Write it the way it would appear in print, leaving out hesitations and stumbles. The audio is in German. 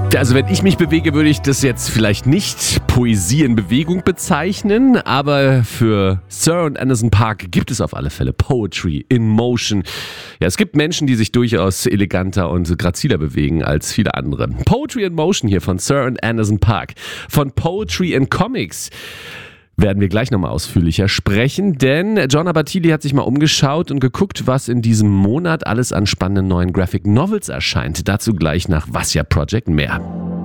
Also wenn ich mich bewege, würde ich das jetzt vielleicht nicht Poesie in Bewegung bezeichnen, aber für Sir und Anderson .Paak gibt es auf alle Fälle Poetry in Motion. Ja, es gibt Menschen, die sich durchaus eleganter und graziler bewegen als viele andere. Poetry in Motion hier von Sir und Anderson .Paak. Von Poetry in Comics werden wir gleich nochmal ausführlicher sprechen, denn John Abatili hat sich mal umgeschaut und geguckt, was in diesem Monat alles an spannenden neuen Graphic Novels erscheint. Dazu gleich nach Was ja Project mehr.